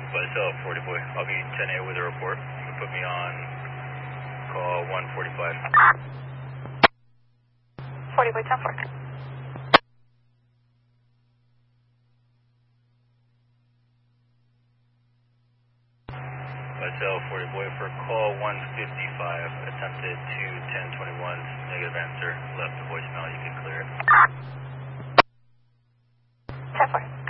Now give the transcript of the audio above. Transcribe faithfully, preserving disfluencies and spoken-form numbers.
Myself, forty boy. I'll be ten A with a report. You can put me on call one forty-five. forty boy, ten four. Myself, forty boy, for call one fifty-five. Attempted to ten twenty-one. Negative answer. Left the voicemail. You can clear it. ten four.